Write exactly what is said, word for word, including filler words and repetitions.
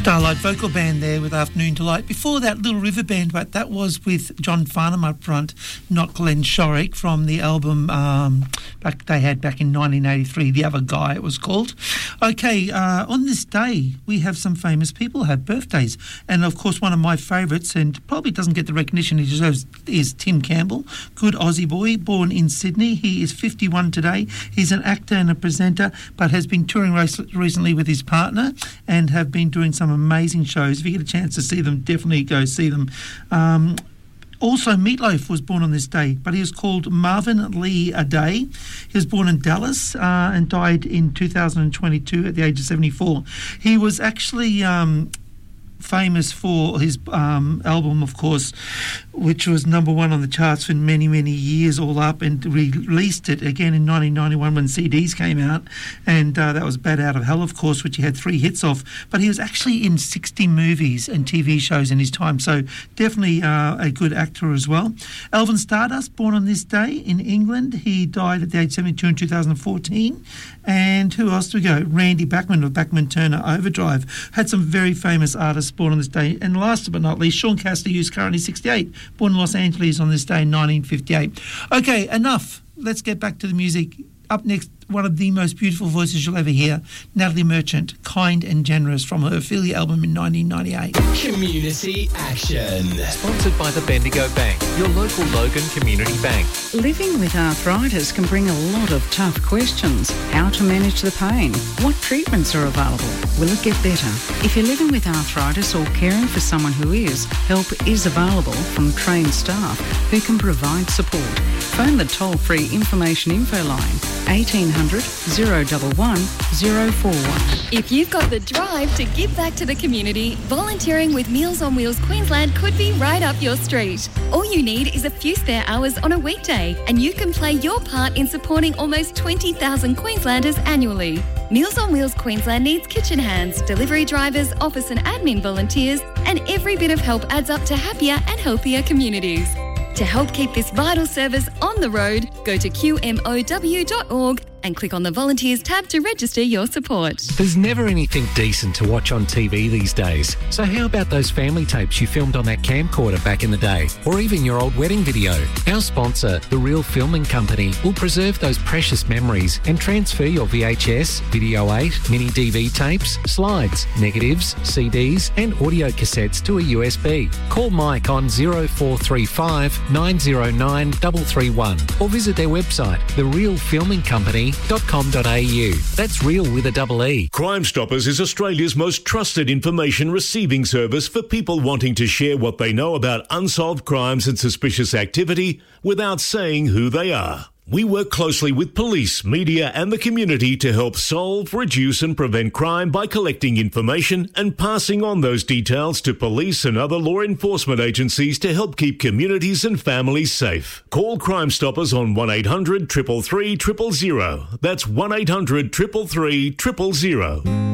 Starlight vocal band there with Afternoon Delight. Before that, Little River Band, but that was with John Farnham up front, not Glenn Shorrock, from the album um, back they had back in nineteen eighty-three, The Other Guy it was called. Okay, uh, on this day, we have some famous people have birthdays. And, of course, one of my favourites, and probably doesn't get the recognition he deserves, is Tim Campbell. Good Aussie boy, born in Sydney. He is fifty-one today. He's an actor and a presenter, but has been touring recently with his partner and have been doing some amazing shows. If you get a chance to see them, definitely go see them. Um, also, Meatloaf was born on this day, but he was called Marvin Lee Aday. He was born in Dallas uh, and died in two thousand twenty-two at the age of seventy-four. He was actually um, famous for his um, album, of course, which was number one on the charts for many, many years all up, and released it again in nineteen ninety-one when C Ds came out, and uh, that was Bat Out of Hell, of course, which he had three hits of. But he was actually in sixty movies and T V shows in his time, so definitely uh, a good actor as well. Elvin Stardust, born on this day in England. He died at the age of seventy-two in two thousand fourteen. And who else do we go? Randy Bachman of Bachman Turner Overdrive. Had some very famous artists born on this day. And last but not least, Sean Cassidy, who's currently sixty-eight, born in Los Angeles on this day in nineteen fifty-eight. Okay, enough. Let's get back to the music. Up next, one of the most beautiful voices you'll ever hear, Natalie Merchant, Kind and Generous, from her Ophelia album in nineteen ninety-eight. Community Action. Sponsored by the Bendigo Bank, your local Logan Community Bank. Living with arthritis can bring a lot of tough questions. How to manage the pain? What treatments are available? Will it get better? If you're living with arthritis or caring for someone who is, help is available from trained staff who can provide support. Phone the toll-free information info line, eighteen hundred, oh one one, oh four one. If you've got the drive to give back to the community, volunteering with Meals on Wheels Queensland could be right up your street. All you need is a few spare hours on a weekday, and you can play your part in supporting almost twenty thousand Queenslanders annually. Meals on Wheels Queensland needs kitchen hands, delivery drivers, office and admin volunteers, and every bit of help adds up to happier and healthier communities. To help keep this vital service on the road, go to q m o w dot org and click on the Volunteers tab to register your support. There's never anything decent to watch on T V these days. So how about those family tapes you filmed on that camcorder back in the day? Or even your old wedding video? Our sponsor, The Real Filming Company, will preserve those precious memories and transfer your V H S, Video eight, mini D V tapes, slides, negatives, C Ds and audio cassettes to a U S B. Call Mike on oh four three five, nine oh nine, three three one or visit their website, the real filming company dot com dot a u. That's real with a double E. Crime Stoppers is Australia's most trusted information receiving service for people wanting to share what they know about unsolved crimes and suspicious activity without saying who they are. We work closely with police, media and the community to help solve, reduce and prevent crime by collecting information and passing on those details to police and other law enforcement agencies to help keep communities and families safe. Call Crime Stoppers on one eight hundred, three three three, zero zero zero. That's one eight hundred, three three three, zero zero zero.